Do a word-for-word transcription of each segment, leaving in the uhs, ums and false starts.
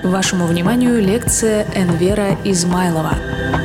Вашему вниманию лекция Энвера Измайлова.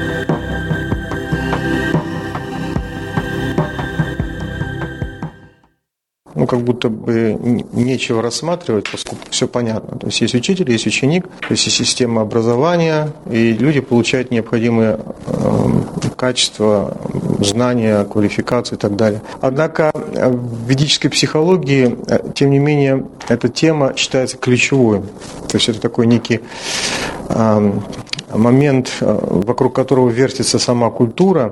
Ну, как будто бы нечего рассматривать, поскольку все понятно. То есть есть учитель, есть ученик, то есть есть система образования, и люди получают необходимые э, качества, знания, квалификации и так далее. Однако в ведической психологии, тем не менее, эта тема считается ключевой. То есть это такой некий э, момент, вокруг которого вертится сама культура,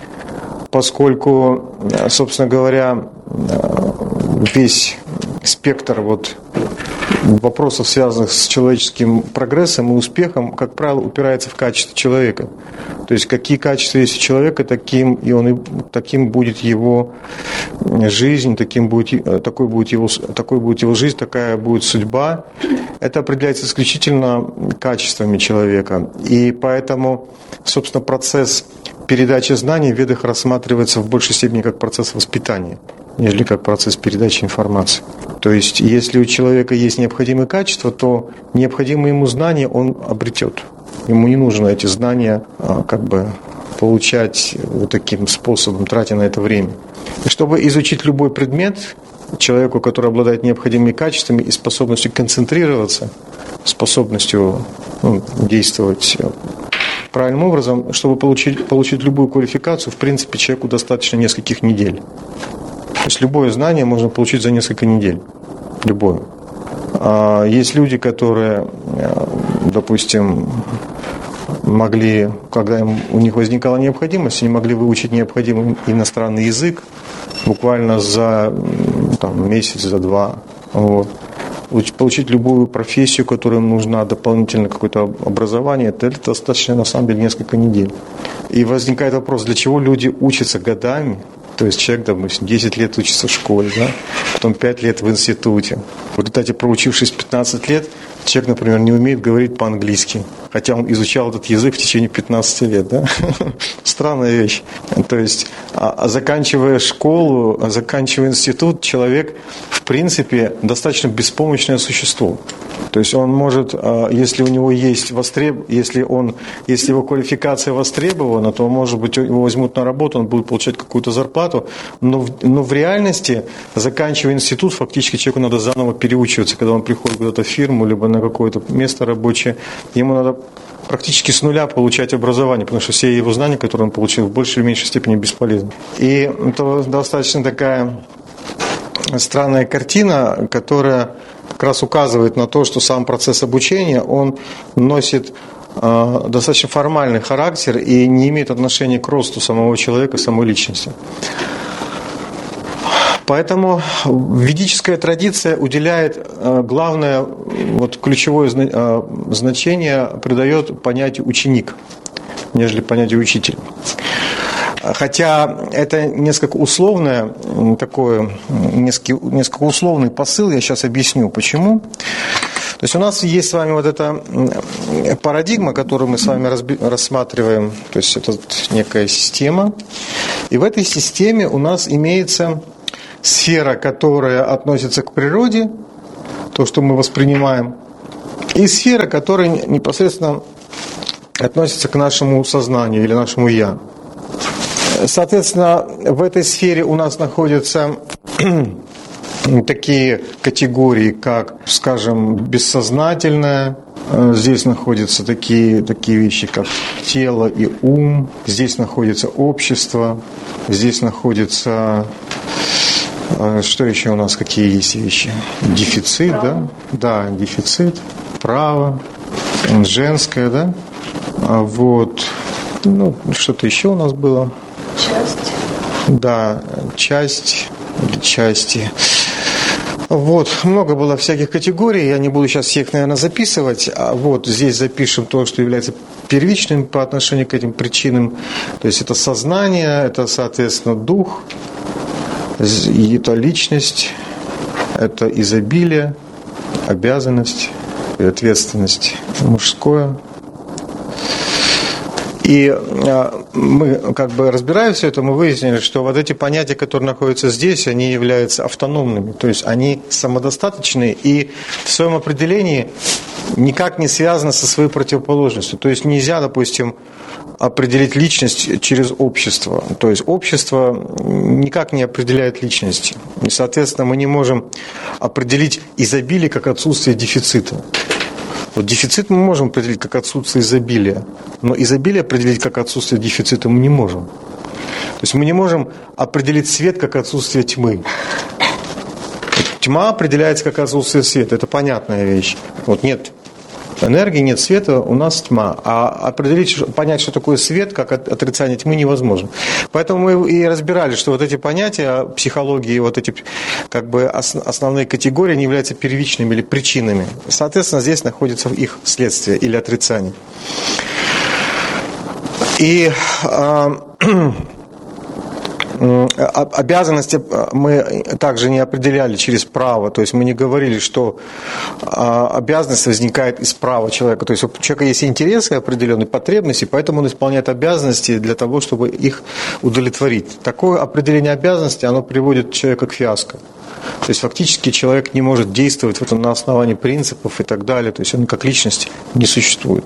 поскольку, собственно говоря, весь спектр вот вопросов, связанных с человеческим прогрессом и успехом, как правило, упирается в качество человека. То есть какие качества есть у человека, таким и он и таким будет его жизнь, таким будет, такой будет его, такой будет его жизнь, такая будет судьба. Это определяется исключительно качествами человека. И поэтому, собственно, процесс передачи знаний в ведах рассматривается в большей степени как процесс воспитания, нежели как процесс передачи информации. То есть, если у человека есть необходимые качества, то необходимые ему знания он обретет. Ему не нужно эти знания как бы получать вот таким способом, тратя на это время. И чтобы изучить любой предмет, человеку, который обладает необходимыми качествами и способностью концентрироваться, способностью ну, действовать правильным образом, чтобы получить, получить любую квалификацию, в принципе, человеку достаточно нескольких недель. То есть любое знание можно получить за несколько недель. Любое. А есть люди, которые, допустим, могли, когда им, у них возникала необходимость, они могли выучить необходимый иностранный язык буквально за там, месяц, за два. Вот. Получить любую профессию, которая им нужна, дополнительно какое-то образование, это достаточно, на самом деле, несколько недель. И возникает вопрос, для чего люди учатся годами. То есть человек, допустим, десять лет учится в школе, да? Потом пять лет в институте. В результате, проучившись пятнадцать лет, человек, например, не умеет говорить по-английски, хотя он изучал этот язык в течение пятнадцати лет. Да? Странная вещь. То есть, а заканчивая школу, а заканчивая институт, человек, в принципе, достаточно беспомощное существо. То есть он может, если у него есть востреб... если он, если его квалификация востребована, то, может быть, его возьмут на работу, он будет получать какую-то зарплату, но в, но в реальности, заканчивая институт, фактически человеку надо заново переучиваться, когда он приходит куда-то в фирму, либо на какое-то место рабочее, ему надо практически с нуля получать образование, потому что все его знания, которые он получил, в большей или меньшей степени бесполезны. И это достаточно такая странная картина, которая как раз указывает на то, что сам процесс обучения, он носит э, достаточно формальный характер и не имеет отношения к росту самого человека, самой личности. Поэтому ведическая традиция уделяет э, главное, вот ключевое зна- э, значение придает понятию ученик, нежели понятию учитель. Хотя это несколько условное, такое, несколько, несколько условный посыл, я сейчас объясню, почему. То есть у нас есть с вами вот эта парадигма, которую мы с вами разби- рассматриваем, то есть это некая система. И в этой системе у нас имеется сфера, которая относится к природе, то, что мы воспринимаем, и сфера, которая непосредственно относится к нашему сознанию или нашему «я». Соответственно, в этой сфере у нас находятся такие категории, как, скажем, бессознательное. Здесь находятся такие, такие вещи, как тело и ум. Здесь находится общество. Здесь находится... Что еще у нас, какие есть вещи? Дефицит, да? Да, дефицит, право, женское, да? Вот. Ну, что-то еще у нас было. Часть. Да, часть или части. Вот, много было всяких категорий, я не буду сейчас всех, наверное, записывать. А вот здесь запишем то, что является первичным по отношению к этим причинам. То есть это сознание, это, соответственно, дух, это личность, это изобилие, обязанность и ответственность мужское. И мы, как бы разбирая все это, мы выяснили, что вот эти понятия, которые находятся здесь, они являются автономными, то есть они самодостаточные и в своем определении никак не связано со своей противоположностью. То есть нельзя, допустим, определить личность через общество. То есть общество никак не определяет личность. И, соответственно, мы не можем определить изобилие как отсутствие дефицита. Вот дефицит мы можем определить как отсутствие изобилия, но изобилие определить как отсутствие дефицита мы не можем. То есть мы не можем определить свет как отсутствие тьмы. Тьма определяется как отсутствие света. Это понятная вещь. Вот нет энергии, нет света, у нас тьма. А определить, понять, что такое свет, как отрицание тьмы, невозможно. Поэтому мы и разбирали, что вот эти понятия психологии, вот эти как бы основные категории, они являются первичными или причинами. Соответственно, здесь находится их следствие или отрицание. И обязанности мы также не определяли через право, то есть мы не говорили, что обязанность возникает из права человека, то есть у человека есть интересы определенные, потребности, поэтому он исполняет обязанности для того, чтобы их удовлетворить. Такое определение обязанностей, оно приводит человека к фиаско. То есть фактически человек не может действовать в этом на основании принципов и так далее, то есть он как личность не существует.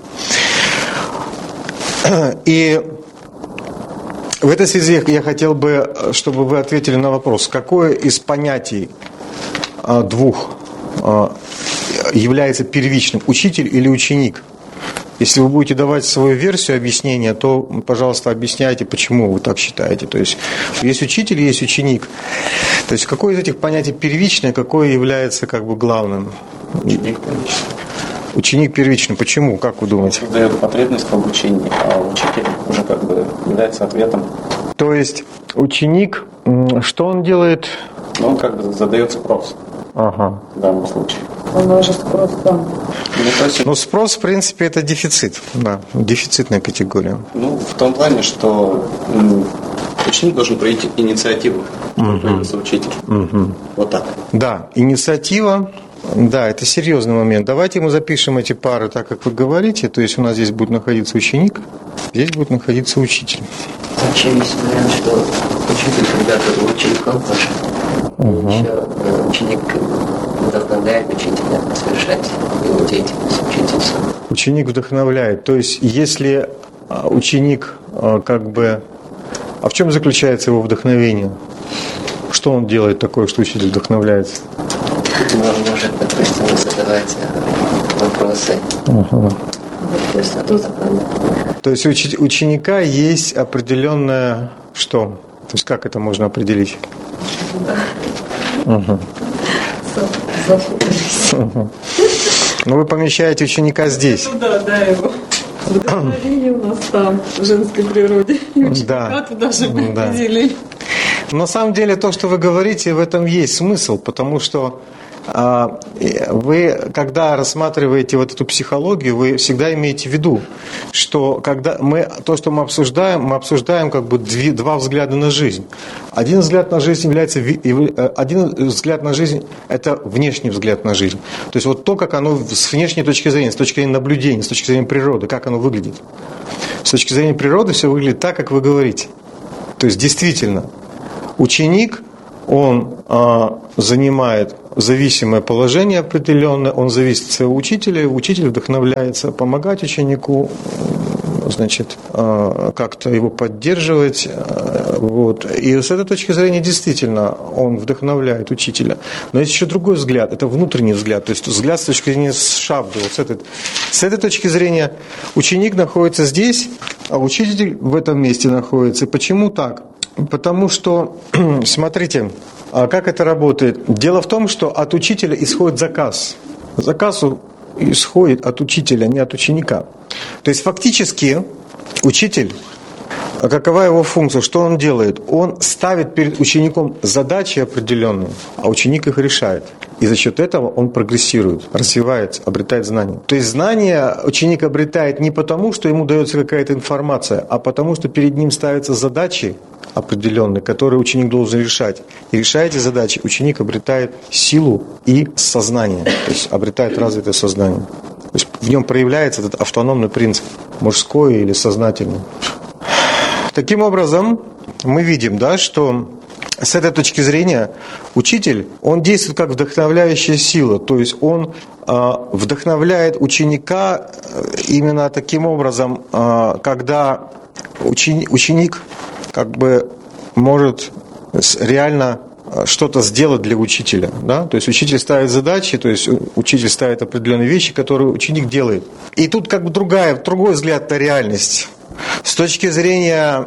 И в этой связи я хотел бы, чтобы вы ответили на вопрос, какое из понятий двух является первичным, учитель или ученик? Если вы будете давать свою версию объяснения, то, пожалуйста, объясняйте, почему вы так считаете. То есть есть учитель, есть ученик. То есть какое из этих понятий первичное, какое является как бы главным? Ученик первичный. Ученик первичный. Почему? Как вы думаете? Он дает потребность в обучении, а учитель уже как бы является ответом. То есть ученик, что он делает? Ну, он как бы задает спрос. Ага. В данном случае. Он уже спрос там. Ну, то есть, ну, спрос, в принципе, это дефицит. Да, дефицитная категория. Ну, в том плане, что м, ученик должен проявить инициативу, чтобы появился учитель. Угу. Вот так. Да, инициатива. Да, это серьезный момент. Давайте мы запишем эти пары так, как вы говорите. То есть у нас здесь будет находиться ученик, здесь будет находиться учитель. Вообще есть вариант, что учитель когда-то учеником тоже. Угу. Еще ученик вдохновляет учителя совершать его деятельность учительскую. Ученик вдохновляет. То есть если ученик как бы... А в чем заключается его вдохновение? Что он делает такое, что учитель вдохновляется? Он может, допустим, задавать вопросы. Угу. То есть у ученика есть определенное что? То есть как это можно определить? Угу. Угу. Ну вы помещаете ученика здесь. Туда, да, его. Вдохновение у нас там, в женской природе. И ученика да. туда же да. определили. На самом деле то, что вы говорите, в этом есть смысл, потому что вы, когда рассматриваете вот эту психологию, вы всегда имеете в виду, что когда мы, то, что мы обсуждаем, мы обсуждаем как бы две, два взгляда на жизнь. Один взгляд на жизнь является, один взгляд на жизнь – это внешний взгляд на жизнь. То есть вот то, как оно с внешней точки зрения, с точки зрения наблюдения, с точки зрения природы, как оно выглядит. С точки зрения природы все выглядит так, как вы говорите. То есть действительно, ученик, он а, занимает зависимое положение определенное, он зависит от своего учителя, и учитель вдохновляется помогать ученику, значит, а, как-то его поддерживать. А, вот. И с этой точки зрения действительно он вдохновляет учителя. Но есть еще другой взгляд, это внутренний взгляд, то есть взгляд с точки зрения шабды. Вот с, этой, с этой точки зрения ученик находится здесь, а учитель в этом месте находится. И почему так? Потому что, смотрите, как это работает. Дело в том, что от учителя исходит заказ. Заказ исходит от учителя, не от ученика. То есть фактически учитель, какова его функция, что он делает? Он ставит перед учеником задачи определенные, а ученик их решает. И за счет этого он прогрессирует, развивается, обретает знания. То есть знания ученик обретает не потому, что ему дается какая-то информация, а потому, что перед ним ставятся задачи определенные, которые ученик должен решать. И решая эти задачи, ученик обретает силу и сознание, то есть обретает развитое сознание. То есть в нем проявляется этот автономный принцип, мужской или сознательный. Таким образом, мы видим, да, что с этой точки зрения учитель, он действует как вдохновляющая сила, то есть он э, вдохновляет ученика именно таким образом, э, когда ученик, ученик как бы может реально что-то сделать для учителя, да? То есть учитель ставит задачи, то есть учитель ставит определенные вещи, которые ученик делает. И тут как бы другая, другой взгляд на реальность. С точки зрения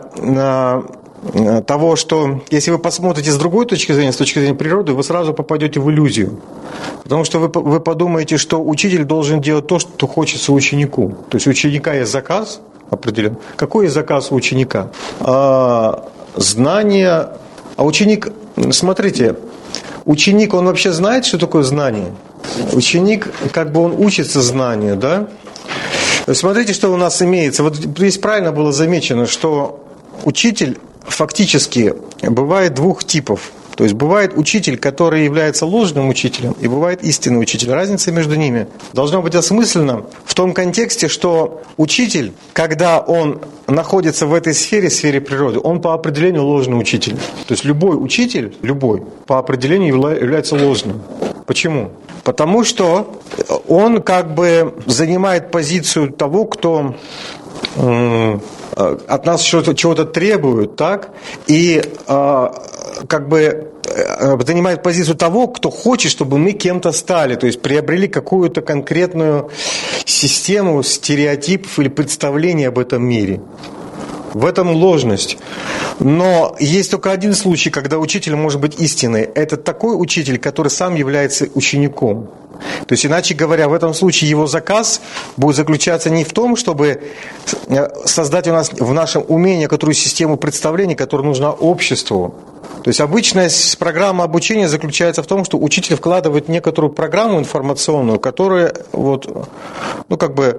э, того, что если вы посмотрите с другой точки зрения, с точки зрения природы, вы сразу попадете в иллюзию. Потому что вы, вы подумаете, что учитель должен делать то, что хочется ученику. То есть у ученика есть заказ определенный. Какой есть заказ у ученика? А, знание. А ученик, смотрите, ученик, он вообще знает, что такое знание? Ученик, как бы он учится знанию, да? Смотрите, что у нас имеется. Вот здесь правильно было замечено, что учитель фактически бывает двух типов. То есть бывает учитель, который является ложным учителем, и бывает истинный учитель. Разница между ними должна быть осмыслена в том контексте, что учитель, когда он находится в этой сфере, сфере природы, он по определению ложный учитель. То есть любой учитель, любой, по определению является ложным. Почему? Потому что он как бы занимает позицию того, кто э, от нас чего-то, чего-то требует, так? И э, как бы занимает позицию того, кто хочет, чтобы мы кем-то стали, то есть приобрели какую-то конкретную систему стереотипов или представлений об этом мире. В этом ложность. Но есть только один случай, когда учитель может быть истинный. Это такой учитель, который сам является учеником. То есть, иначе говоря, в этом случае его заказ будет заключаться не в том, чтобы создать у нас в нашем уме некоторую систему представлений, которая нужна обществу. То есть обычная программа обучения заключается в том, что учитель вкладывает некоторую программу информационную, которая вот, ну, как бы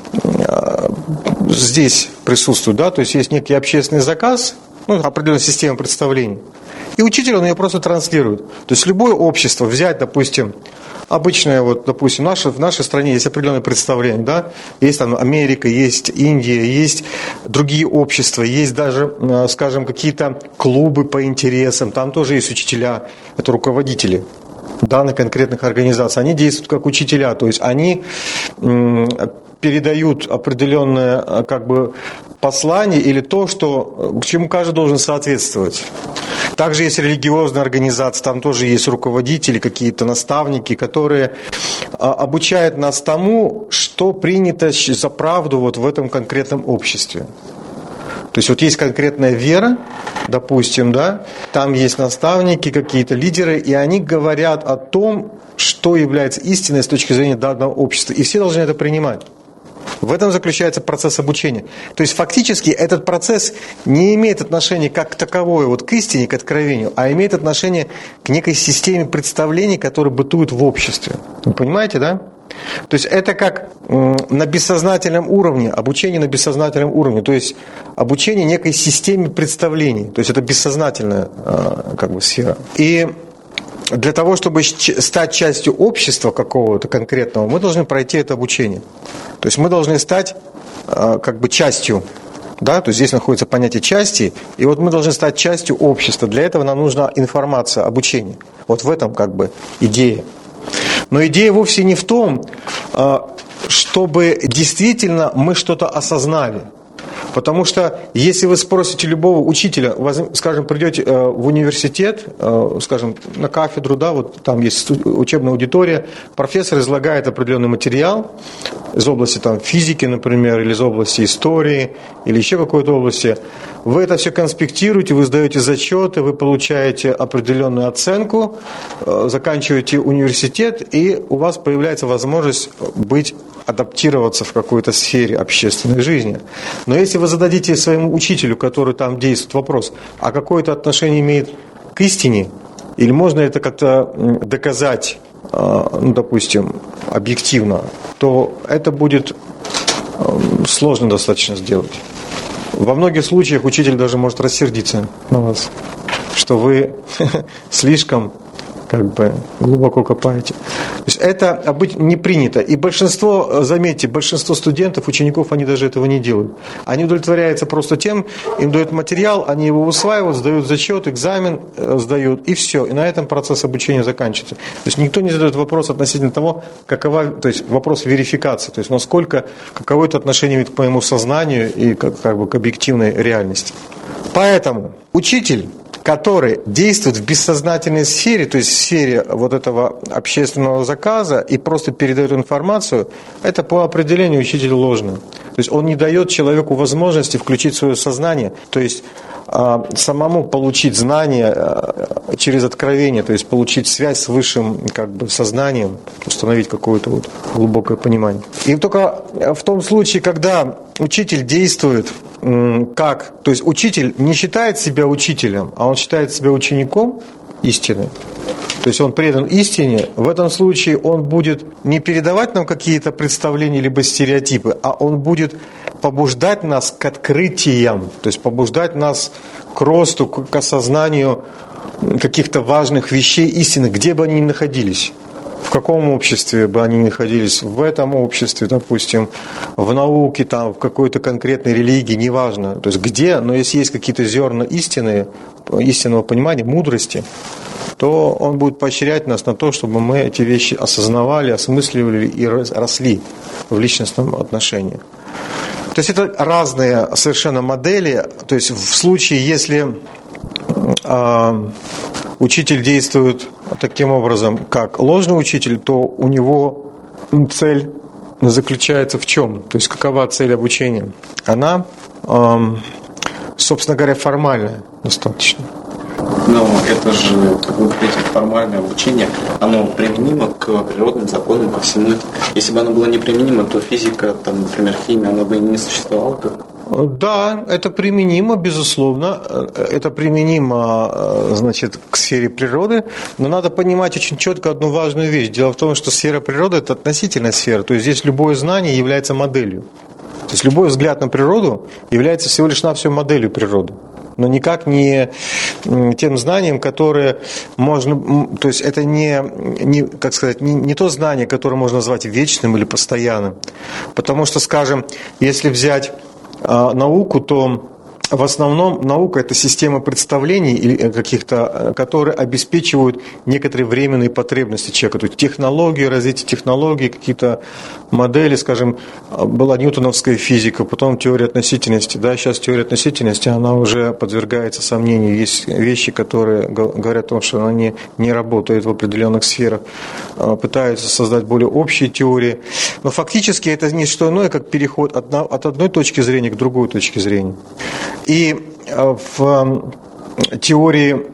здесь присутствует, да, то есть есть некий общественный заказ, ну, определенная система представлений, и учитель, он ее просто транслирует. То есть любое общество взять, допустим, обычное, вот, допустим, в нашей, в нашей стране есть определенное представление, да, есть там Америка, есть Индия, есть другие общества, есть даже, скажем, какие-то клубы по интересам, там тоже есть учителя, это руководители данных конкретных организаций, они действуют как учителя, то есть они м, передают определенное как бы послание или то, что, к чему каждый должен соответствовать. Также есть религиозные организации, там тоже есть руководители, какие-то наставники, которые обучают нас тому, что принято за правду вот в этом конкретном обществе. То есть вот есть конкретная вера, допустим, да, там есть наставники, какие-то лидеры, и они говорят о том, что является истиной с точки зрения данного общества, и все должны это принимать. В этом заключается процесс обучения. То есть фактически этот процесс не имеет отношения как таковое вот к истине, к откровению, а имеет отношение к некой системе представлений, которые бытуют в обществе. Вы понимаете, да? То есть это как на бессознательном уровне, обучение на бессознательном уровне, то есть обучение некой системе представлений, то есть это бессознательная как бы сфера. И для того, чтобы стать частью общества какого-то конкретного, мы должны пройти это обучение. То есть мы должны стать как бы частью, да, то есть здесь находится понятие части, и вот мы должны стать частью общества. Для этого нам нужна информация, обучение. Вот в этом как бы идея. Но идея вовсе не в том, чтобы действительно мы что-то осознали. Потому что если вы спросите любого учителя, скажем, придете в университет, скажем, на кафедру, да, вот там есть учебная аудитория, профессор излагает определенный материал из области там, физики, например, или из области истории, или еще какой-то области. Вы это все конспектируете, вы сдаете зачеты, вы получаете определенную оценку, заканчиваете университет, и у вас появляется возможность быть, адаптироваться в какой-то сфере общественной жизни. Но если вы зададите своему учителю, который там действует, вопрос, а какое это отношение имеет к истине, или можно это как-то доказать, ну, допустим, объективно, то это будет сложно достаточно сделать. Во многих случаях учитель даже может рассердиться на вас, что вы слишком как бы глубоко копаете. есть это не принято. И большинство, заметьте, большинство студентов, учеников, они даже этого не делают. Они удовлетворяются просто тем, им дают материал, они его усваивают, сдают зачет, экзамен сдают, и все. И на этом процесс обучения заканчивается. То есть никто не задает вопрос относительно того, какова, то есть вопрос верификации, то есть насколько, каково это отношение имеет к моему сознанию и как, как бы к объективной реальности. Поэтому учитель, который действует в бессознательной сфере, то есть в сфере вот этого общественного заказа и просто передает информацию, это по определению учитель ложный. То есть он не дает человеку возможности включить свое сознание, то есть самому получить знания через откровение, то есть получить связь с высшим как бы сознанием, установить какое-то вот глубокое понимание. И только в том случае, когда учитель действует как, то есть учитель не считает себя учителем, а он считает себя учеником истины, то есть он предан истине, в этом случае он будет не передавать нам какие-то представления либо стереотипы, а он будет побуждать нас к открытиям, то есть побуждать нас к росту, к осознанию каких-то важных вещей истины, где бы они ни находились. В каком обществе бы они ни находились, в этом обществе, допустим, в науке, там, в какой-то конкретной религии, неважно, то есть где, но если есть какие-то зерна истины, истинного понимания, мудрости, то он будет поощрять нас на то, чтобы мы эти вещи осознавали, осмысливали и росли в личностном отношении. То есть это разные совершенно модели. То есть в случае, если э, учитель действует таким образом, как ложный учитель, то у него цель заключается в чем? То есть какова цель обучения? Она, э, собственно говоря, формальная достаточно. Но это же, как вы говорите, формальное обучение, оно применимо к природным законам, ко всему. Если бы оно было неприменимо, то физика, там, например, химия, она бы не существовала как. Да, это применимо, безусловно. Это применимо, значит, к сфере природы. Но надо понимать очень четко одну важную вещь. Дело в том, что сфера природы – это относительная сфера. То есть здесь любое знание является моделью. То есть любой взгляд на природу является всего лишь навсего моделью природы. Но никак не тем знанием, которое можно, то есть это не, не как сказать, не, не то знание, которое можно назвать вечным или постоянным. Потому что, скажем, если взять э, науку, то в основном наука – это система представлений или каких-то, которые обеспечивают некоторые временные потребности человека. То есть технологии, развитие технологий, какие-то модели, скажем, была ньютоновская физика, потом теория относительности. Да, сейчас теория относительности, она уже подвергается сомнению. Есть вещи, которые говорят о том, что они не работают в определенных сферах, пытаются создать более общие теории. Но фактически это не что иное, как переход от одной точки зрения к другой точке зрения. И в теории,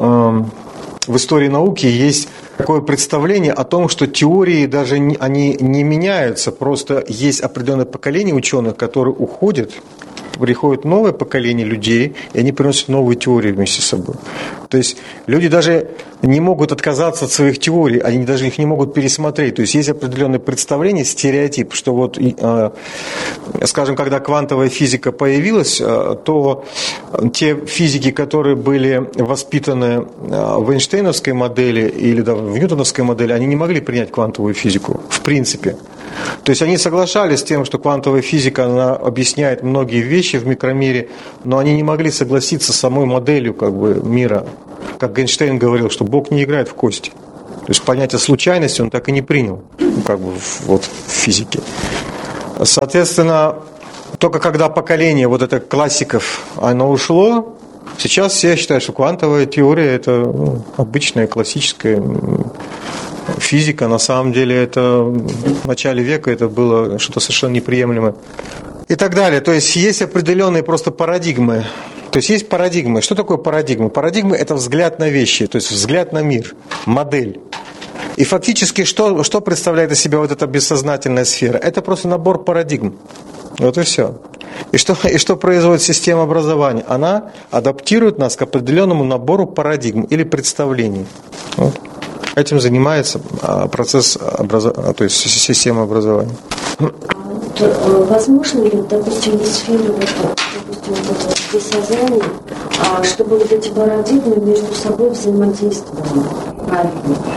в истории науки есть такое представление о том, что теории даже не, они не меняются, просто есть определенное поколение ученых, которые уходят, приходит новое поколение людей, и они приносят новые теории вместе с собой. То есть люди даже не могут отказаться от своих теорий, они даже их не могут пересмотреть. То есть есть определенное представление, стереотип, что вот, скажем, когда квантовая физика появилась, то те физики, которые были воспитаны в Эйнштейновской модели или да, в ньютоновской модели, они не могли принять квантовую физику, в принципе. То есть они соглашались с тем, что квантовая физика, она объясняет многие вещи в микромире, но они не могли согласиться с самой моделью как бы, мира. Как Эйнштейн говорил, что Бог не играет в кости. То есть понятие случайности он так и не принял, как бы вот в физике. Соответственно, только когда поколение вот это классиков, оно ушло, сейчас все считают, что квантовая теория – это ну, обычная классическая физика. На самом деле это в начале века это было что-то совершенно неприемлемое. И так далее. То есть есть определенные просто парадигмы. То есть есть парадигмы. Что такое парадигма? Парадигма – это взгляд на вещи, то есть взгляд на мир, модель. И фактически что, что представляет из себя вот эта бессознательная сфера? Это просто набор парадигм. Вот и все. И что, и что производит система образования? Она адаптирует нас к определенному набору парадигм или представлений. Вот. Этим занимается процесс образования, то есть система образования. Возможно ли, допустим, в сфере вот, допустим, вот, бессознания, чтобы вот эти парадигмы между собой взаимодействовали правильно?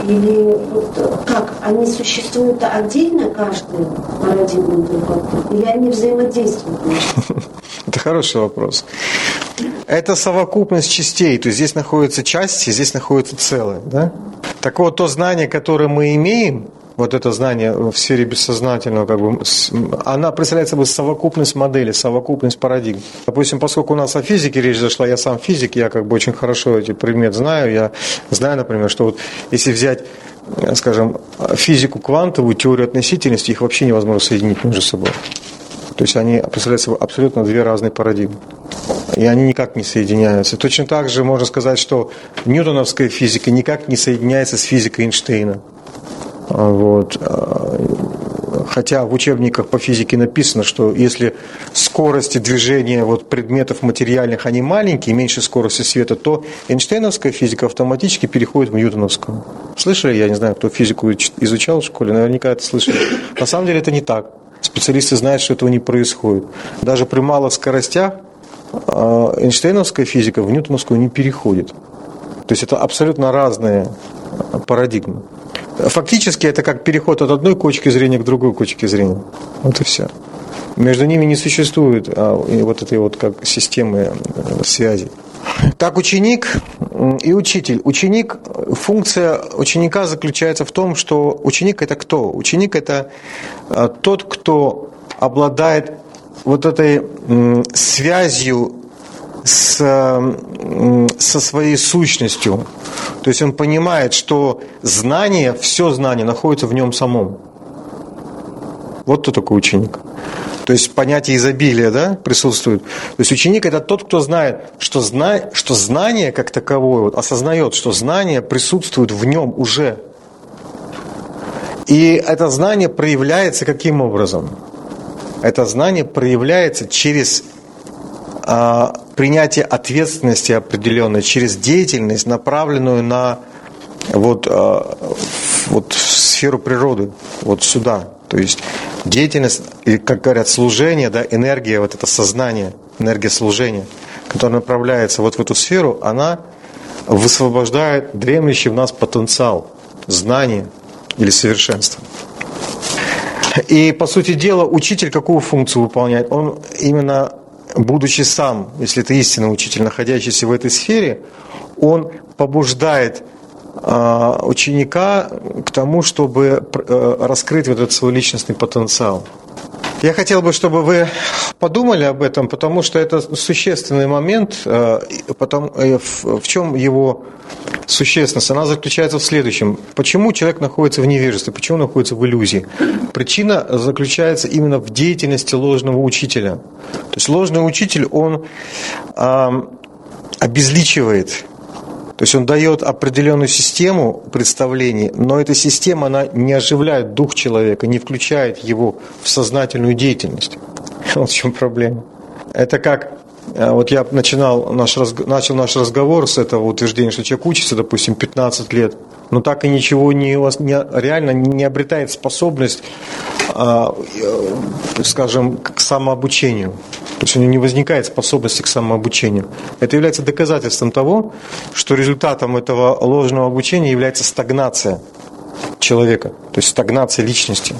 Или вот, как? Они существуют отдельно, каждый парадигма друг от друга? Или они взаимодействуют? Это хороший вопрос. Это совокупность частей, то есть здесь находятся части, здесь находится целое. Да? Так вот, то знание, которое мы имеем, вот это знание в сфере бессознательного, как бы, она представляет собой совокупность моделей, совокупность парадигм. Допустим, поскольку у нас о физике речь зашла, я сам физик, я как бы очень хорошо эти предметы знаю. Я знаю, например, что вот если взять, скажем, физику квантовую, теорию относительности, их вообще невозможно соединить между собой. То есть они представляют собой абсолютно две разные парадигмы. И они никак не соединяются. Точно так же можно сказать, что ньютоновская физика никак не соединяется с физикой Эйнштейна. Вот. Хотя в учебниках по физике написано, что если скорости движения вот предметов материальных, они маленькие, меньше скорости света, то эйнштейновская физика автоматически переходит в ньютоновскую. Слышали? Я не знаю, кто физику изучал в школе, наверняка это слышали. На самом деле это не так. Специалисты знают, что этого не происходит. Даже при малых скоростях эйнштейновская физика в ньютоновскую не переходит. То есть это абсолютно разные парадигмы. Фактически это как переход от одной точки зрения к другой точке зрения. Вот и все. Между ними не существует а, вот этой вот как системы связи. Так ученик и учитель. Ученик, функция ученика заключается в том, что ученик это кто? Ученик это а, тот, кто обладает вот этой м, связью с, со своей сущностью. То есть он понимает, что знание, все знание находится в нем самом. Вот кто такой ученик. То есть понятие изобилия, да, присутствует. То есть ученик это тот, кто знает, что, зна... что знание как таковое, вот, осознает, что знание присутствует в нем уже. И это знание проявляется каким образом? Это знание проявляется через а, принятие ответственности определенной, через деятельность, направленную на вот, а, вот сферу природы, вот сюда. То есть деятельность, или, как говорят, служение, да, энергия, вот это сознание, энергия служения, которая направляется вот в эту сферу, она высвобождает дремлющий в нас потенциал знания или совершенства. И, по сути дела, учитель какую функцию выполняет? Он именно, будучи сам, если это истинный учитель, находящийся в этой сфере, он побуждает э, ученика к тому, чтобы э, раскрыть вот этот свой личностный потенциал. Я хотел бы, чтобы вы подумали об этом, потому что это существенный момент. Э, потому, э, в, в чем его существенность? Она заключается в следующем. Почему человек находится в невежестве? Почему он находится в иллюзии? Причина заключается именно в деятельности ложного учителя. То есть ложный учитель, он э, обезличивает. То есть он дает определенную систему представлений, но эта система, она не оживляет дух человека, не включает его в сознательную деятельность. Вот в чем проблема. Это как, вот я начинал наш, начал наш разговор с этого утверждения, что человек учится, допустим, пятнадцать лет, но так и ничего не, не, реально не обретает способность, скажем, к самообучению. То есть у него не возникает способности к самообучению. Это является доказательством того, что результатом этого ложного обучения является стагнация человека, то есть стагнация личности.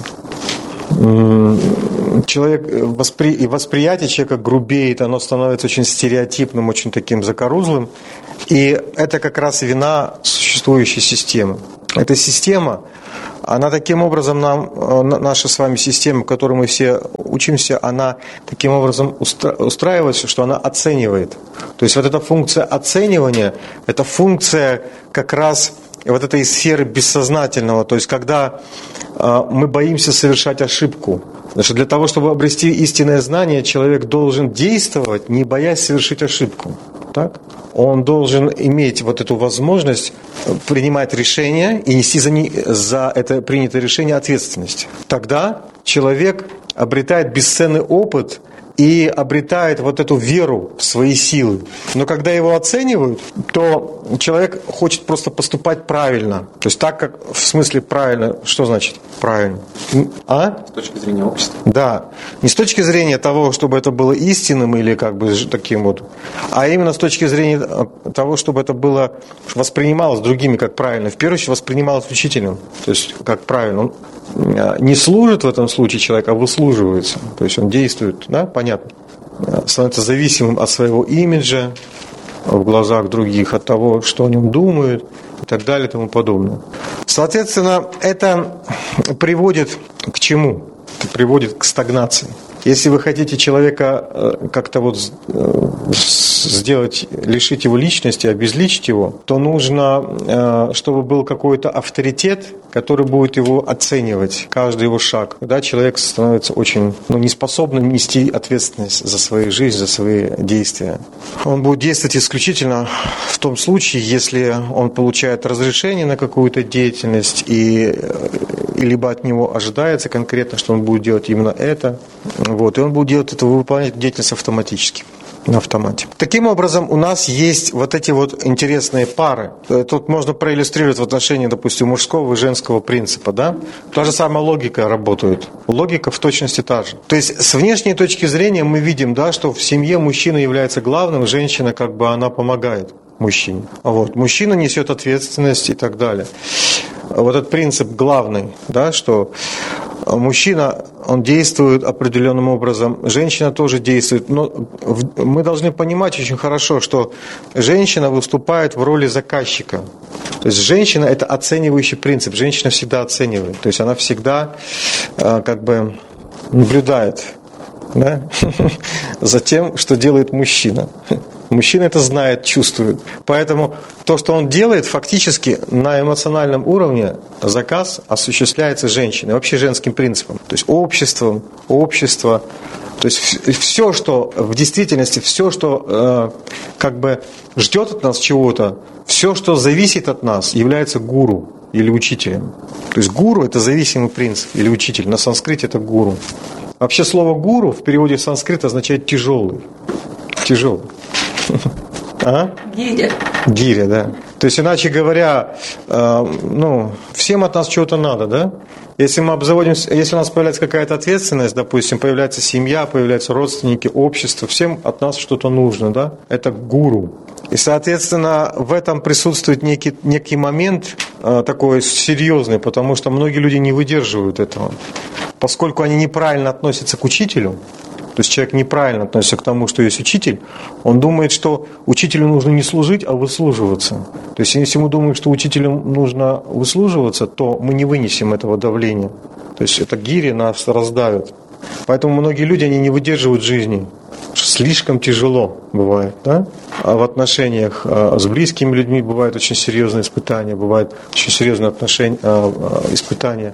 Человек, воспри, и восприятие человека грубеет, оно становится очень стереотипным, очень таким закорузлым. И это как раз вина существующей системы. Эта система, она таким образом, нам, наша с вами система, в которой мы все учимся, она таким образом устраивается, что она оценивает. То есть вот эта функция оценивания, это функция как раз вот этой сферы бессознательного. То есть когда мы боимся совершать ошибку. Потому что для того, чтобы обрести истинное знание, человек должен действовать, не боясь совершить ошибку. Так? Он должен иметь вот эту возможность принимать решения и нести за, не, за это принятое решение ответственность. Тогда человек обретает бесценный опыт и обретает вот эту веру в свои силы. Но когда его оценивают, то человек хочет просто поступать правильно. То есть так, как в смысле правильно, что значит правильно? А? С точки зрения общества. Да. Не с точки зрения того, чтобы это было истинным или как бы таким вот, а именно с точки зрения того, чтобы это было воспринималось другими как правильно. В первую очередь воспринималось учителем. То есть как правильно. Он не служит в этом случае человек, а выслуживается. То есть он действует, да, понятно. Становится зависимым от своего имиджа в глазах других, от того, что о нем думают и так далее и тому подобное. Соответственно, это приводит к чему? Это приводит к стагнации. Если вы хотите человека как-то вот сделать, лишить его личности, обезличить его, то нужно, чтобы был какой-то авторитет, который будет его оценивать, каждый его шаг. Тогда человек становится очень ну, неспособным нести ответственность за свою жизнь, за свои действия. Он будет действовать исключительно в том случае, если он получает разрешение на какую-то деятельность, и, и либо от него ожидается конкретно, что он будет делать именно это, вот, и он будет делать это, выполнять деятельность автоматически. На автомате. Таким образом, у нас есть вот эти вот интересные пары. Тут можно проиллюстрировать в отношении, допустим, мужского и женского принципа, да? Та же самая логика работает. Логика в точности та же. То есть, с внешней точки зрения мы видим, да, что в семье мужчина является главным, женщина как бы она помогает мужчине. Вот. Мужчина несет ответственность и так далее. Вот этот принцип главный, да, что мужчина, он действует определенным образом, женщина тоже действует. Но мы должны понимать очень хорошо, что женщина выступает в роли заказчика. То есть женщина – это оценивающий принцип. Женщина всегда оценивает. То есть она всегда как бы наблюдает, да, за тем, что делает мужчина. Мужчина это знает, чувствует. Поэтому то, что он делает, фактически на эмоциональном уровне заказ осуществляется женщиной, вообще женским принципом. То есть обществом, общество. То есть все, что в действительности, все, что э, как бы ждет от нас чего-то, все, что зависит от нас, является гуру или учителем. То есть гуру – это зависимый принцип или учитель. На санскрите это гуру. Вообще слово гуру в переводе с санскрита означает тяжелый. Тяжелый. А? Гиря. Гиря, да. То есть, иначе говоря, э, ну, всем от нас чего-то надо, да? Если мы обзаводимся, если у нас появляется какая-то ответственность, допустим, появляется семья, появляются родственники, общество, всем от нас что-то нужно, да? Это гуру. И, соответственно, в этом присутствует некий, некий момент э, такой серьезный, потому что многие люди не выдерживают этого. Поскольку они неправильно относятся к учителю, то есть человек неправильно относится к тому, что есть учитель, он думает, что учителю нужно не служить, а выслуживаться. То есть если мы думаем, что учителю нужно выслуживаться, то мы не вынесем этого давления. То есть это гири нас раздавит. Поэтому многие люди, они не выдерживают жизни. Слишком тяжело бывает, да? А в отношениях с близкими людьми бывают очень серьезные испытания, бывают очень серьезные отношения, испытания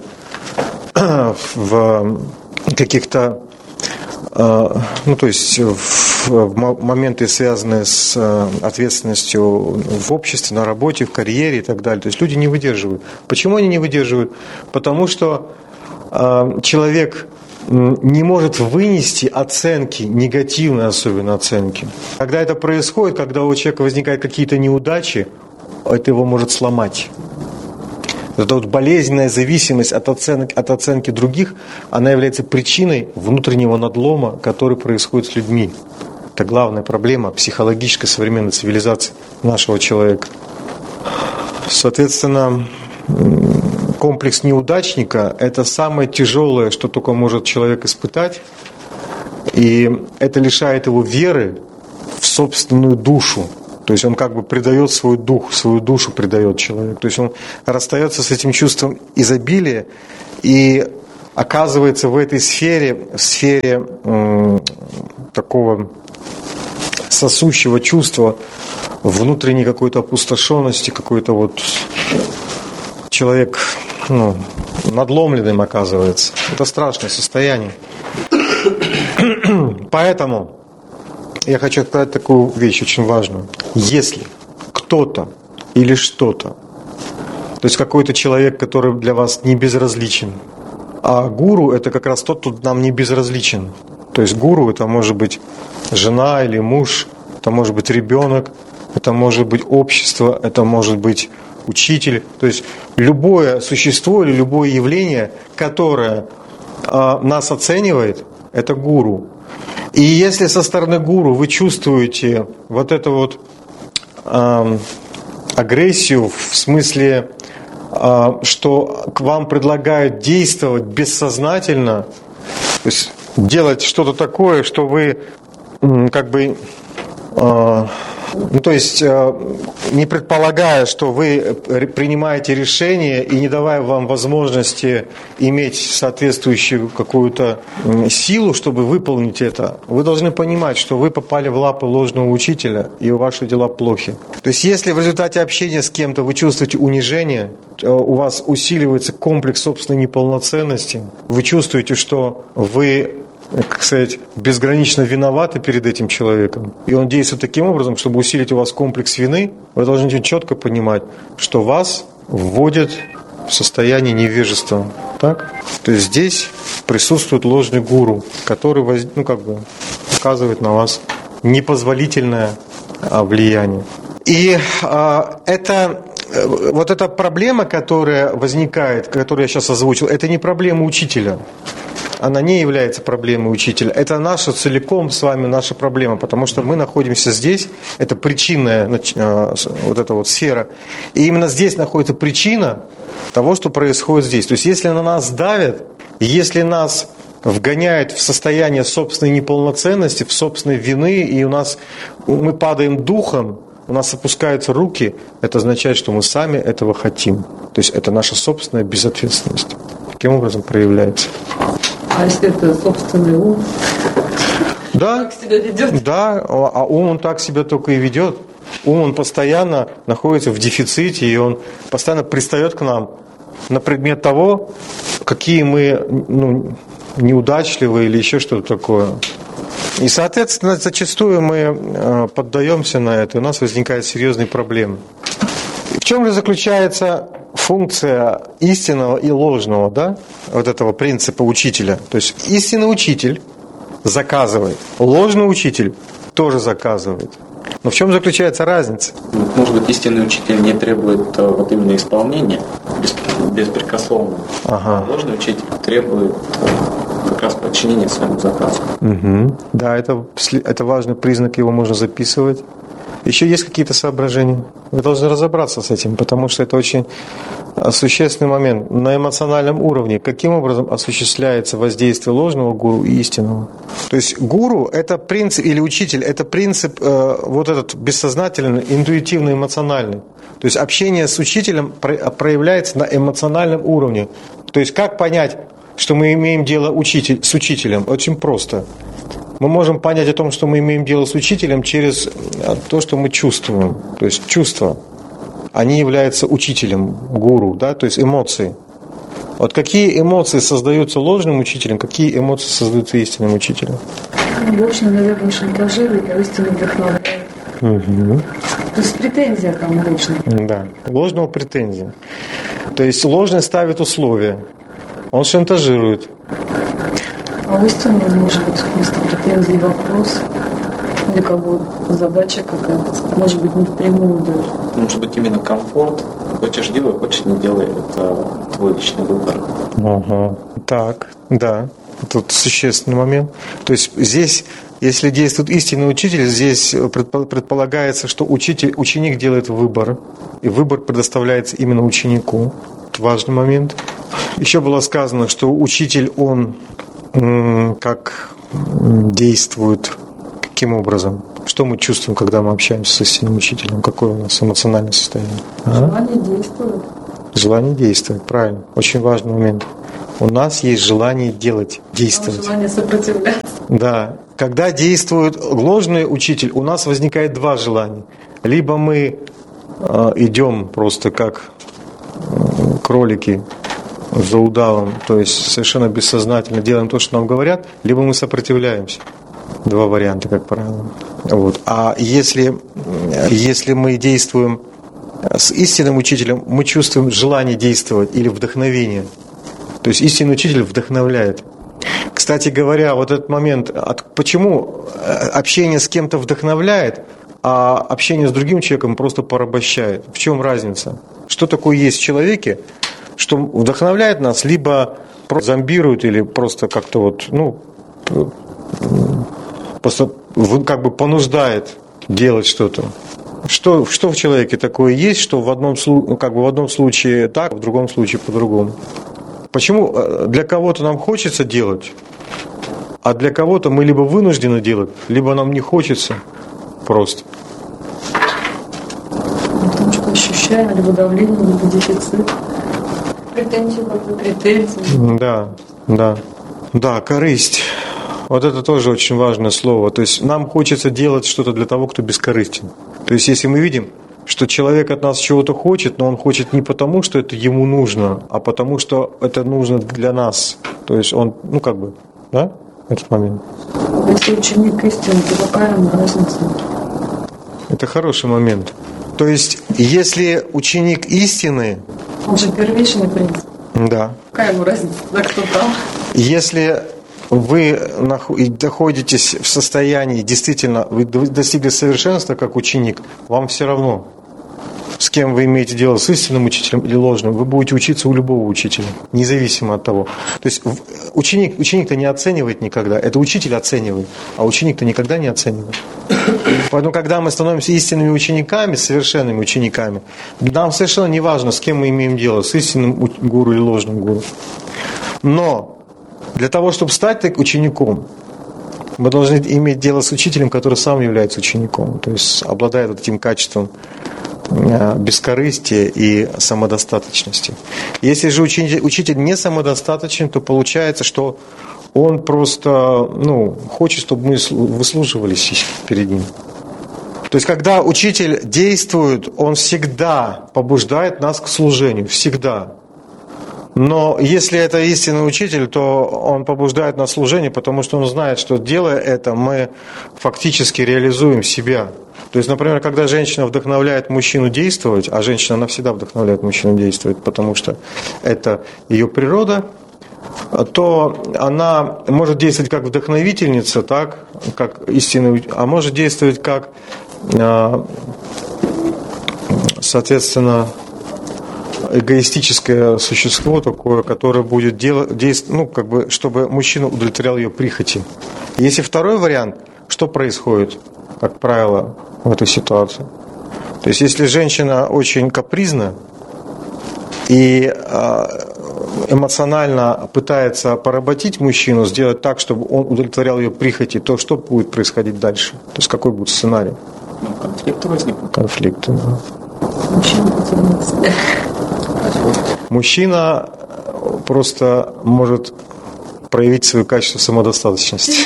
в каких-то ну, то есть в, в моменты, связанные с ответственностью в обществе, на работе, в карьере и так далее. То есть люди не выдерживают. Почему они не выдерживают? Потому что э, человек не может вынести оценки, негативные особенно оценки. Когда это происходит, когда у человека возникают какие-то неудачи, это его может сломать. Эта вот болезненная зависимость от оценки, от оценки других, она является причиной внутреннего надлома, который происходит с людьми. Это главная проблема психологической современной цивилизации нашего человека. Соответственно, комплекс неудачника – это самое тяжелое, что только может человек испытать. И это лишает его веры в собственную душу. То есть он как бы предает свой дух, свою душу предает человек. То есть он расстается с этим чувством изобилия и оказывается в этой сфере, в сфере м, такого сосущего чувства внутренней какой-то опустошенности, какой-то вот человек ну, надломленным оказывается. Это страшное состояние. Поэтому я хочу сказать такую вещь очень важную. Если кто-то или что-то, то есть какой-то человек, который для вас не безразличен, а гуру – это как раз тот, кто нам не безразличен. То есть гуру это может быть жена или муж, это может быть ребенок, это может быть общество, это может быть учитель. То есть любое существо или любое явление, которое э, нас оценивает, это гуру. И если со стороны гуру вы чувствуете вот эту вот э, агрессию в смысле, э, что к вам предлагают действовать бессознательно, то есть делать что-то такое, что вы э, как бы... Э, Ну, то есть, не предполагая, что вы принимаете решение и не давая вам возможности иметь соответствующую какую-то силу, чтобы выполнить это, вы должны понимать, что вы попали в лапы ложного учителя, и ваши дела плохи. То есть, если в результате общения с кем-то вы чувствуете унижение, у вас усиливается комплекс собственной неполноценности, вы чувствуете, что вы, как сказать, безгранично виноваты перед этим человеком, и он действует таким образом, чтобы усилить у вас комплекс вины, вы должны четко понимать, что вас вводят в состояние невежества. Так? То есть здесь присутствует ложный гуру, который воз... ну, как бы, оказывает на вас непозволительное влияние. И а, это... Вот эта проблема, которая возникает, которую я сейчас озвучил, это не проблема учителя. Она не является проблемой учителя. Это наша целиком с вами наша проблема, потому что мы находимся здесь, это причинная вот эта вот сфера. И именно здесь находится причина того, что происходит здесь. То есть если на нас давят, если нас вгоняют в состояние собственной неполноценности, в собственной вины, и у нас мы падаем духом, у нас опускаются руки, это означает, что мы сами этого хотим. То есть это наша собственная безответственность. Таким образом проявляется. А если это собственный ум? Да, как себя ведет? Да, а ум он так себя только и ведет. Ум он постоянно находится в дефиците, и он постоянно пристает к нам на предмет того, какие мы ну, неудачливые или еще что-то такое. И, соответственно, зачастую мы поддаемся на это, и у нас возникают серьезные проблемы. В чем же заключается функция истинного и ложного, да, вот этого принципа учителя? То есть истинный учитель заказывает, ложный учитель тоже заказывает. Но в чем заключается разница? Может быть, истинный учитель не требует вот именно исполнения беспрекословного. Ага. А ложный учитель требует как раз подчинения своему заказу. Угу. Да, это, это важный признак, его можно записывать. Еще есть какие-то соображения? Вы должны разобраться с этим, потому что это очень существенный момент. На эмоциональном уровне каким образом осуществляется воздействие ложного гуру и истинного? То есть гуру – это принцип, или учитель – это принцип э, вот этот бессознательный, интуитивный, эмоциональный. То есть общение с учителем проявляется на эмоциональном уровне. То есть как понять, что мы имеем дело учитель, с учителем? Очень просто. Мы можем понять о том, что мы имеем дело с учителем через то, что мы чувствуем. То есть чувства, они являются учителем, гуру, да, то есть эмоции. Вот какие эмоции создаются ложным учителем, какие эмоции создаются истинным учителем? Ложно, наверное, шантажирует, а истинно вдохновляет. Угу. То есть претензия там ложная. Да, ложного претензия. То есть ложный ставит условия, он шантажирует. А у истинного может быть вместо претензий вопрос, или как бы задача какая-то, может быть, не впрямую даже. Может быть, именно комфорт. Хочешь делай, хочешь не делай. Это твой личный выбор. Ага. Так, да. Тут существенный момент. То есть здесь, если действует истинный учитель, здесь предполагается, что учитель, ученик делает выбор, и выбор предоставляется именно ученику. Это важный момент. Еще было сказано, что учитель, он как действует, каким образом, что мы чувствуем, когда мы общаемся с истинным учителем, какое у нас эмоциональное состояние. Желание а? действует. Желание действует, правильно. Очень важный момент. У нас есть желание делать, действовать. Желание сопротивляться. Да. Когда действует ложный учитель, у нас возникает два желания. Либо мы э, идем просто как э, кролики за удавом, то есть совершенно бессознательно делаем то, что нам говорят, либо мы сопротивляемся. Два варианта, как правило. Вот. А если, если мы действуем с истинным учителем, мы чувствуем желание действовать или вдохновение. То есть истинный учитель вдохновляет. К Кстати говоря, вот этот момент, от, почему общение с кем-то вдохновляет, а общение с другим человеком просто порабощает? В чем разница? Что такое есть в человеке, что вдохновляет нас, либо просто зомбирует, или просто как-то вот, ну, просто как бы понуждает делать что-то? Что, что в человеке такое есть, что в одном, как бы в одном случае так, в другом случае по-другому? Почему для кого-то нам хочется делать, а для кого-то мы либо вынуждены делать, либо нам не хочется просто? Потому что ощущаем либо давление, либо дефицит. Претензию, претензии. Да, да. Да, корысть. Вот это тоже очень важное слово. То есть нам хочется делать что-то для того, кто бескорыстен. То есть если мы видим, что человек от нас чего-то хочет, но он хочет не потому, что это ему нужно, а потому, что это нужно для нас. То есть он, ну как бы, да, этот момент. Если ученик истины, то какая ему разница? Это хороший момент. То есть если ученик истины... Он же первичный принцип. Да. Какая ему разница, да, кто там? Если вы находитесь в состоянии, действительно, вы достигли совершенства как ученик, вам все равно, с кем вы имеете дело, с истинным учителем или ложным, вы будете учиться у любого учителя, независимо от того. То есть ученик, ученик-то не оценивает никогда, это учитель оценивает, а ученик-то никогда не оценивает. Поэтому, когда мы становимся истинными учениками, совершенными учениками, нам совершенно не важно, с кем мы имеем дело, с истинным гуру или ложным гуру. Но для того, чтобы стать учеником, мы должны иметь дело с учителем, который сам является учеником, то есть обладает вот этим качеством бескорыстия и самодостаточности. Если же учитель, учитель не самодостаточен, то получается, что он просто ну, хочет, чтобы мы выслуживались перед ним. То есть, когда учитель действует, он всегда побуждает нас к служению, всегда. Но если это истинный учитель, то он побуждает нас к служению, потому что он знает, что делая это, мы фактически реализуем себя. То есть, например, когда женщина вдохновляет мужчину действовать, а женщина она всегда вдохновляет мужчину действовать, потому что это ее природа, то она может действовать как вдохновительница, так, как истинный, а может действовать как, соответственно, эгоистическое существо такое, которое будет делать, действовать, ну, как бы, чтобы мужчина удовлетворял ее прихоти. Если второй вариант, что происходит, как правило, в этой ситуации? То есть, если женщина очень капризна и эмоционально пытается поработить мужчину, сделать так, чтобы он удовлетворял ее прихоти, то что будет происходить дальше? То есть, какой будет сценарий? Ну, конфликты возникнут. Конфликты, да. Мужчина потерял себя. Мужчина просто может проявить свое качество самодостаточности.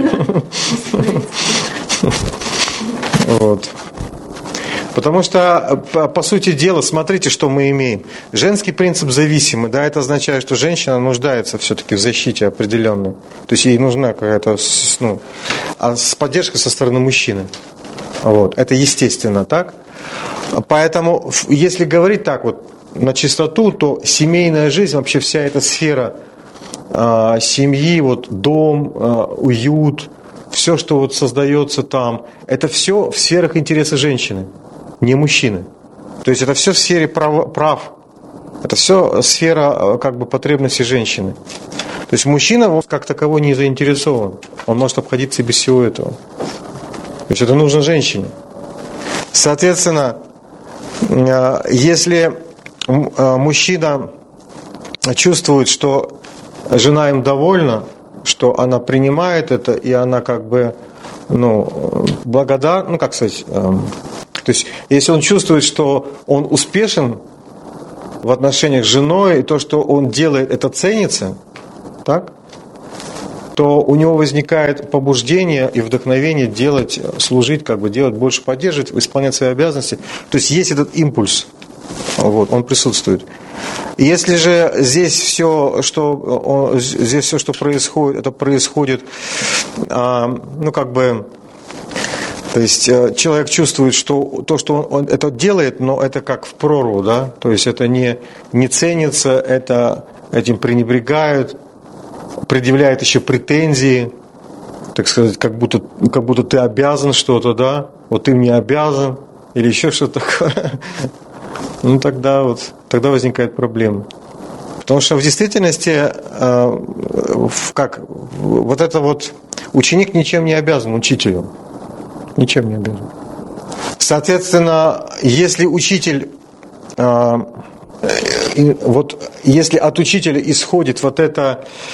Вот. Потому что, по сути дела, смотрите, что мы имеем. Женский принцип зависимый, да, это означает, что женщина нуждается все-таки в защите определенной. То есть ей нужна какая-то, ну, а с поддержкой со стороны мужчины. Вот. Это естественно, так? Поэтому, если говорить так вот на чистоту, то семейная жизнь, вообще вся эта сфера э, семьи, вот дом, э, уют, все, что вот создается там, это все в сферах интереса женщины, не мужчины. То есть это все в сфере прав, прав. Это все сфера как бы потребностей женщины. То есть мужчина как таковой не заинтересован. Он может обходиться и без всего этого. То есть это нужно женщине. Соответственно, если мужчина чувствует, что жена им довольна, что она принимает это, и она как бы, ну, благодарна, ну, как сказать, э, то есть, если он чувствует, что он успешен в отношениях с женой, и то, что он делает, это ценится, так, то у него возникает побуждение и вдохновение делать, служить, как бы делать больше, поддерживать, исполнять свои обязанности. То есть есть этот импульс, вот, он присутствует. Если же здесь все, что здесь все, что происходит, это происходит, ну как бы, то есть человек чувствует, что то, что он, он это делает, но это как в прорву, да, то есть это не не ценится, это этим пренебрегают. предъявляет еще претензии, так сказать, как будто, как будто ты обязан что-то, да, вот ты мне обязан, или еще что-то такое, ну тогда вот, тогда возникает проблема. Потому что в действительности, как, вот это вот, ученик ничем не обязан учителю, ничем не обязан. Соответственно, если учитель, вот, если от учителя исходит вот это,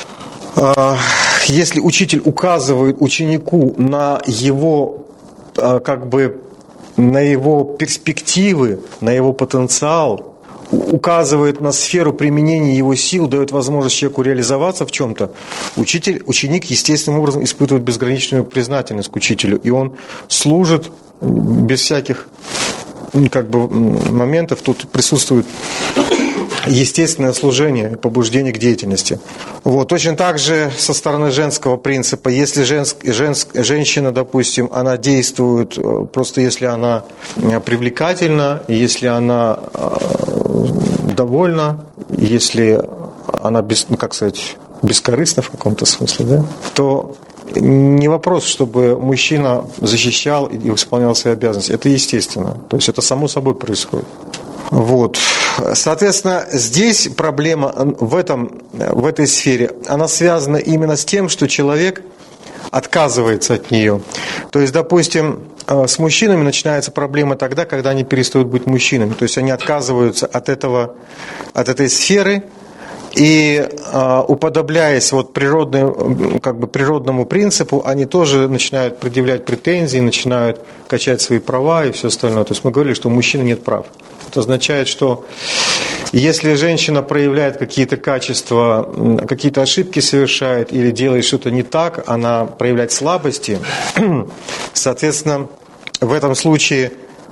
если учитель указывает ученику на его, как бы, на его перспективы, на его потенциал, указывает на сферу применения его сил, дает возможность человеку реализоваться в чем-то, учитель, ученик естественным образом испытывает безграничную признательность к учителю, и он служит без всяких, как бы, моментов. Тут присутствует естественное служение, побуждение к деятельности. Вот. Точно так же со стороны женского принципа, если женск, женск, женщина, допустим, она действует, просто если она привлекательна, если она довольна, если она, без, ну, как сказать, бескорыстна в каком-то смысле, да, то не вопрос, чтобы мужчина защищал и исполнял свои обязанности. Это естественно. То есть это само собой происходит. Вот. Соответственно, здесь проблема в, этом, в этой сфере, она связана именно с тем, что человек отказывается от нее. То есть, допустим, с мужчинами начинается проблема тогда, когда они перестают быть мужчинами. То есть они отказываются от, этого, от этой сферы, и уподобляясь вот природному, как бы природному принципу, они тоже начинают предъявлять претензии, начинают качать свои права и все остальное. То есть мы говорили, что у мужчины нет прав. Это означает, что если женщина проявляет какие-то качества, какие-то ошибки совершает или делает что-то не так, она проявляет слабости, соответственно, в этом случае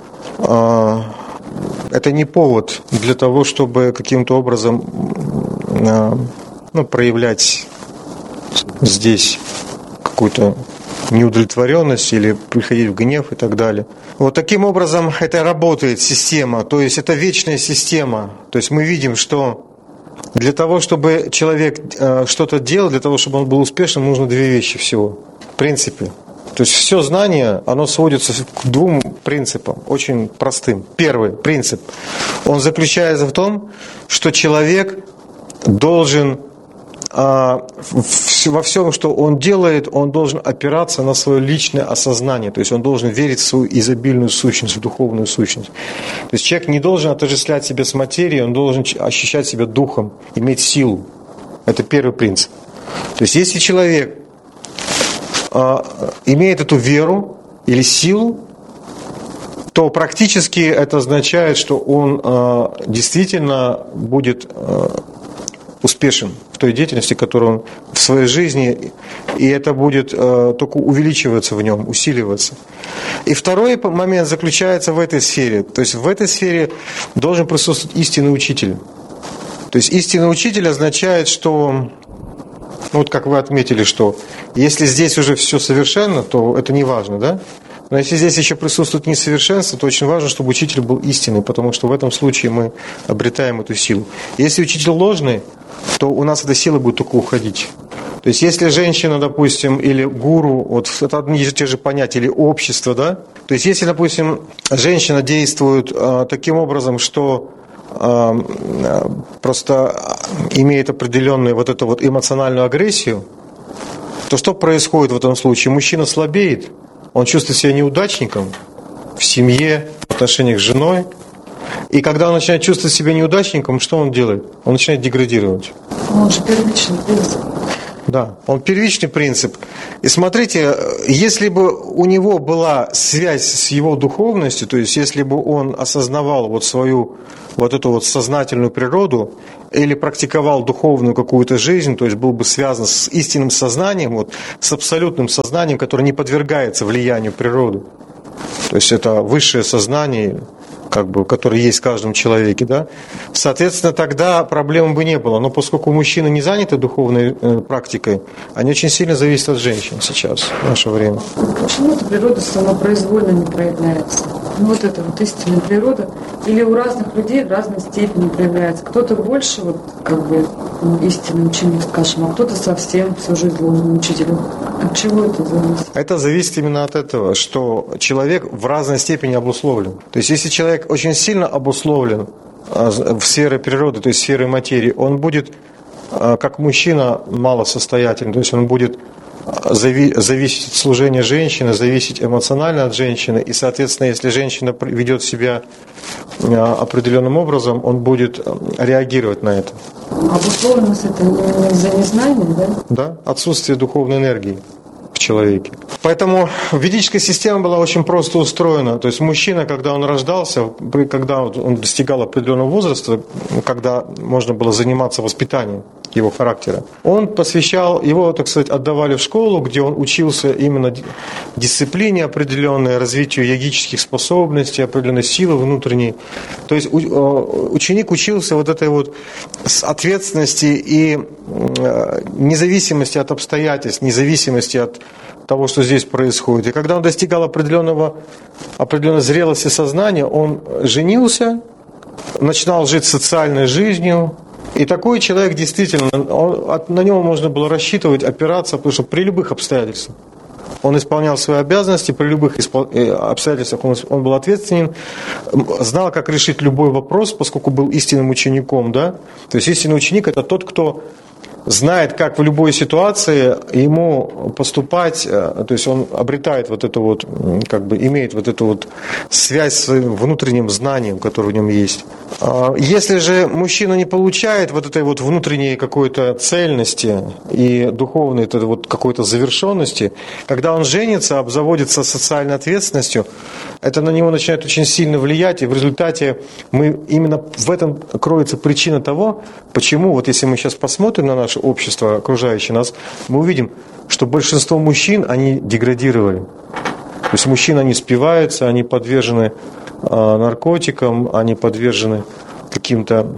это не повод для того, чтобы каким-то образом, ну, проявлять здесь какую-то неудовлетворенность или приходить в гнев и так далее. Вот таким образом это работает система, то есть это вечная система. То есть мы видим, что для того, чтобы человек что-то делал, для того, чтобы он был успешным, нужно две вещи всего, в принципе. То есть все знание, оно сводится к двум принципам, очень простым. Первый принцип, он заключается в том, что человек должен а, во всем, что он делает, он должен опираться на свое личное осознание. То есть он должен верить в свою изобильную сущность, в духовную сущность. То есть человек не должен отождествлять себя с материей, он должен ощущать себя духом, иметь силу. Это первый принцип. То есть если человек имеет эту веру или силу, то практически это означает, что он действительно будет успешен в той деятельности, которую он в своей жизни, и это будет только увеличиваться в нем, усиливаться. И второй момент заключается в этой сфере. То есть в этой сфере должен присутствовать истинный учитель. То есть истинный учитель означает, что, ну вот как вы отметили, что если здесь уже все совершенно, то это не важно, да? Но если здесь еще присутствует несовершенство, то очень важно, чтобы учитель был истинный, потому что в этом случае мы обретаем эту силу. Если учитель ложный, то у нас эта сила будет только уходить. То есть если женщина, допустим, или гуру, вот это одни и те же понятия, или общество, да? То есть если, допустим, женщина действует э, таким образом, что э, просто имеет определенную вот эту вот эмоциональную агрессию, то что происходит в этом случае? Мужчина слабеет, он чувствует себя неудачником в семье, в отношениях с женой. И когда он начинает чувствовать себя неудачником, что он делает? Он начинает деградировать. Он же первичный принцип. Да, он первичный принцип. И смотрите, если бы у него была связь с его духовностью, то есть если бы он осознавал вот свою вот эту вот сознательную природу или практиковал духовную какую-то жизнь, то есть был бы связан с истинным сознанием, вот, с абсолютным сознанием, которое не подвергается влиянию природы. То есть это высшее сознание, как бы, который есть в каждом человеке, да? Соответственно, тогда проблем бы не было. Но поскольку мужчины не заняты духовной э, практикой, они очень сильно зависят от женщин сейчас, в наше время. Почему эта природа самопроизвольно не проявляется? Ну, вот это вот истинная природа. Или у разных людей в разной степени проявляется. Кто-то больше вот, как бы, ну, истинный ученик, скажем, а кто-то совсем всю жизнь ложным учителем. От чего это зависит? Это зависит именно от этого, что человек в разной степени обусловлен. То есть, если человек очень сильно обусловлен в сфере природы, то есть в сфере материи, он будет, как мужчина, малосостоятельный, то есть он будет зави- зависеть от служения женщины, зависеть эмоционально от женщины, и, соответственно, если женщина ведет себя определенным образом, он будет реагировать на это. Обусловленность это не из-за незнания, да? Да, отсутствие духовной энергии в человеке. Поэтому ведическая система была очень просто устроена. То есть мужчина, когда он рождался, когда он достигал определенного возраста, когда можно было заниматься воспитанием его характера, он посвящал, его, так сказать, отдавали в школу, где он учился именно дисциплине определенной, развитию йогических способностей, определенной силы внутренней. То есть ученик учился вот этой вот ответственности и независимости от обстоятельств, независимости от того, что здесь происходит. И когда он достигал определенного, определенной зрелости сознания, он женился, начинал жить социальной жизнью. И такой человек действительно, он, на него можно было рассчитывать, опираться, потому что при любых обстоятельствах он исполнял свои обязанности, при любых обстоятельствах он, он был ответственен, знал, как решить любой вопрос, поскольку был истинным учеником. Да? То есть истинный ученик – это тот, кто знает, как в любой ситуации ему поступать, то есть он обретает вот эту вот, как бы имеет вот эту вот связь с своим внутренним знанием, которое в нем есть. Если же мужчина не получает вот этой вот внутренней какой-то цельности и духовной вот какой-то завершенности, когда он женится, обзаводится социальной ответственностью, это на него начинает очень сильно влиять, и в результате мы именно в этом кроется причина того, почему, вот если мы сейчас посмотрим на наше общество, окружающее нас, мы увидим, что большинство мужчин, они деградировали. То есть мужчины, они спиваются, они подвержены э, наркотикам, они подвержены каким-то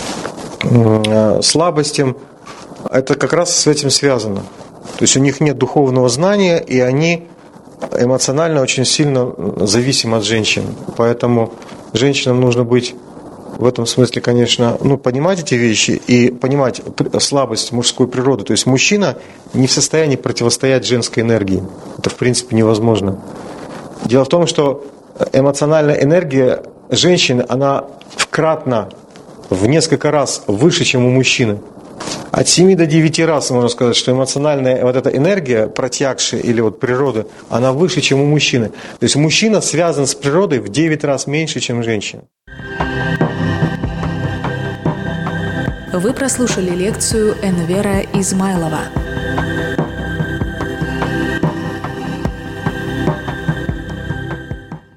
э, слабостям. Это как раз с этим связано. То есть у них нет духовного знания, и они эмоционально очень сильно зависимы от женщин. Поэтому женщинам нужно быть в этом смысле, конечно, ну, понимать эти вещи и понимать слабость мужской природы. То есть мужчина не в состоянии противостоять женской энергии. Это, в принципе, невозможно. Дело в том, что эмоциональная энергия женщины, она вкратно, в несколько раз выше, чем у мужчины. От семи до девяти раз можно сказать, что эмоциональная вот эта энергия, протягшая или вот природы, она выше, чем у мужчины. То есть мужчина связан с природой в девять раз меньше, чем женщина. Вы прослушали лекцию Энвера Измайлова.